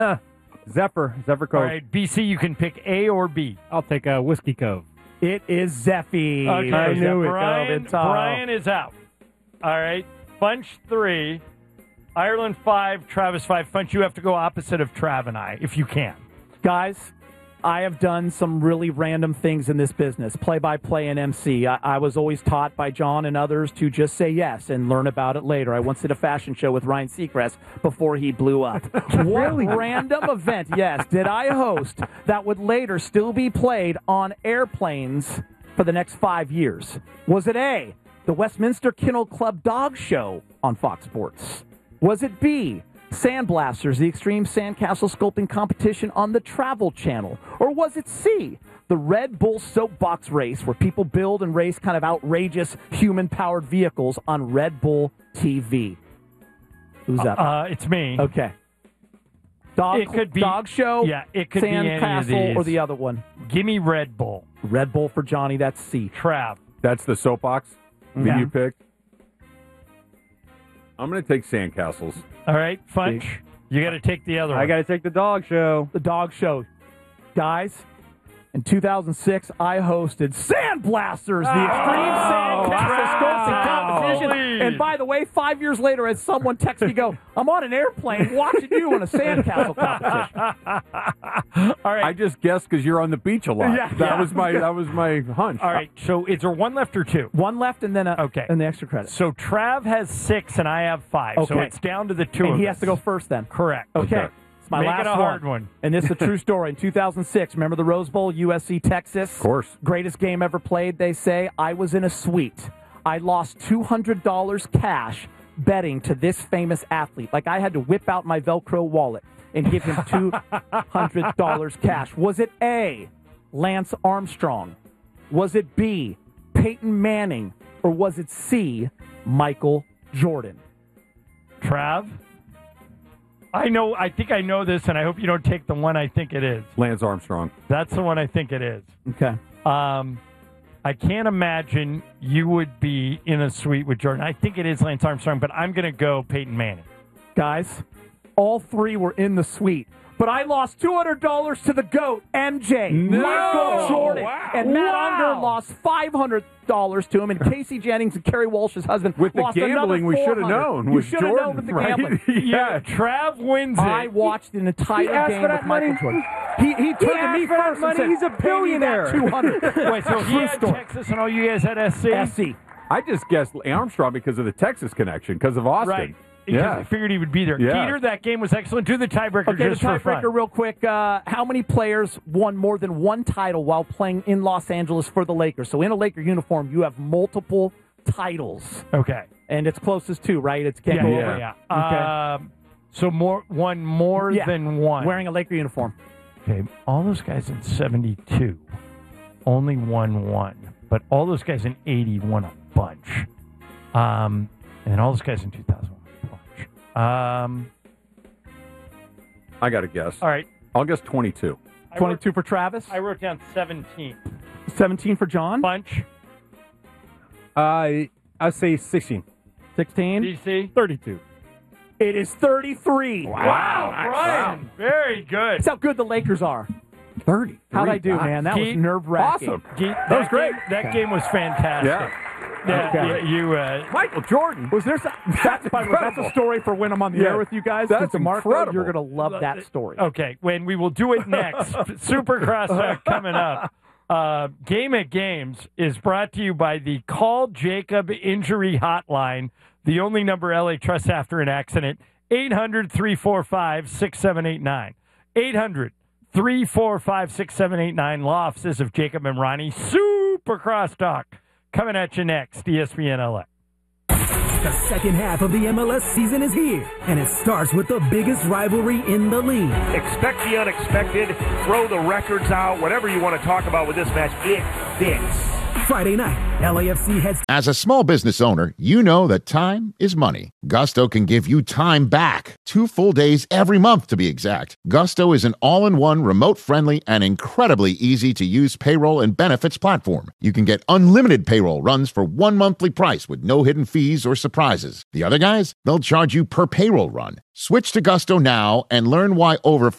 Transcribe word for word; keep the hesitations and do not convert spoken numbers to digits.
Zephyr. Zephyr Cove. All right, B C, you can pick A or B. I'll take a Whiskey Cove. It is Zeffy. Okay, I knew it. Brian, It's, uh, Brian is out. All right, Funch three, Ireland five, Travis five. Funch, you have to go opposite of Trav and I, if you can. Guys, I have done some really random things in this business, play-by-play and M C. I, I was always taught by John and others to just say yes and learn about it later. I once did a fashion show with Ryan Seacrest before he blew up. What random event, yes, did I host that would later still be played on airplanes for the next five years? Was it A, the Westminster Kennel Club Dog Show on Fox Sports? Was it B, Sandblasters, the Extreme Sandcastle Sculpting Competition on the Travel Channel? Or was it C, the Red Bull Soapbox Race, where people build and race kind of outrageous human-powered vehicles on Red Bull T V? Who's up? Uh, it's me. Okay. Dog, It could be- dog Show, yeah, it could be any of Sandcastle, or these. the other one? Give me Red Bull. Red Bull for Johnny, that's C. Trav. That's the soapbox that Yeah. you picked. I'm going to take Sandcastles. All right, Funch, you got to take the other one. I got to take the Dog Show. The Dog Show. Guys, in two thousand six, I hosted Sandblasters, the Extreme Sandcastle Sculpting Competition. Please. And by the way, five years later, as someone texted me, go, I'm on an airplane watching you in a sandcastle competition. All right. I just guessed because you're on the beach a lot. Yeah, that yeah. was my that was my hunch. All right, so is there one left or two? One left and then a, Okay. and the extra credit. So Trav has six and I have five. So Okay. it's down to the two And of he us. has to go first then. Correct. Okay. Okay. It's my Make last it a hard one. And this is a true story. In two thousand six, remember the Rose Bowl, U S C, Texas? Of course. Greatest game ever played, they say. I was in a suite. I lost two hundred dollars cash betting to this famous athlete. Like, I had to whip out my Velcro wallet and give him two hundred dollars cash. Was it A, Lance Armstrong? Was it B, Peyton Manning? Or was it C, Michael Jordan? Trav? I know, I think I know this, and I hope you don't take the one I think it is. Lance Armstrong. That's the one I think it is. Okay. Um, I can't imagine you would be in a suite with Jordan. I think it is Lance Armstrong, but I'm going to go Peyton Manning. Guys, all three were in the suite. But I lost two hundred dollars to the GOAT, M J, No. Michael Jordan. Wow. And Matt Wow. Unger lost five hundred dollars to him. And Casey Jennings and Kerry Walsh's husband With the lost gambling, we another should have four hundred dollars. known. You with should have Jordan, known with the right? gambling. Yeah, Trav wins it. I watched an entire He asked game for with that Michael money. Jordan. He, he turned to asked me for that first and money. said, He's a billionaire. two hundred Wait, so he True had story. Texas and all you guys had S C? S C. I just guessed Armstrong because of the Texas connection, because of Austin. Right. Because Yeah. I figured he would be there. Yeah. Peter, that game was excellent. Do the tiebreaker Okay, the just for fun. tiebreaker real quick. Uh, how many players won more than one title while playing in Los Angeles for the Lakers? So in a Laker uniform, you have multiple titles. Okay. And it's close as two, right? It's can't Yeah, go yeah, over. yeah. Okay. Um, so more one more Yeah. than one. Wearing a Laker uniform. Okay, all those guys in seventy-two only won one, but all those guys in eighty won a bunch. Um, and all those guys in two thousand won a bunch. Um, I got to guess. all right. I'll guess twenty-two. I wrote, twenty-two for Travis. I wrote down seventeen. seventeen for John. Bunch. Uh, I'll say sixteen. sixteen. D C. thirty-two. It is thirty-three. Wow, Brian. Very good. That's how good the Lakers are. thirty. How'd I do, man? That was Geek. nerve-wracking. Awesome. Ge- That was great. Game, that game was fantastic. Yeah. Yeah, Okay. you, you, uh, Michael Jordan. Was there some, that's, by the way, that's a story for when I'm on the Yeah. air with you guys. That's To Marco, incredible. you're going to love that story. Okay, when we will do it next. Super Crosstalk coming up. Uh, Game at Games is brought to you by the Call Jacob Injury Hotline, the only number L A trusts after an accident, eight hundred, three four five, six seven eight nine. eight hundred, three four five, six seven eight nine. Law offices of Jacob and Ronnie. Super Crosstalk coming at you next, E S P N L A. The second half of the M L S season is here, and it starts with the biggest rivalry in the league. Expect the unexpected, throw the records out, whatever you want to talk about with this match, it fits. Friday night, L A F C heads As a small business owner, you know that time is money. Gusto can give you time back. Two full days every month, to be exact. Gusto is an all-in-one, remote-friendly, and incredibly easy-to-use payroll and benefits platform. You can get unlimited payroll runs for one monthly price with no hidden fees or surprises. The other guys, they'll charge you per payroll run. Switch to Gusto now and learn why over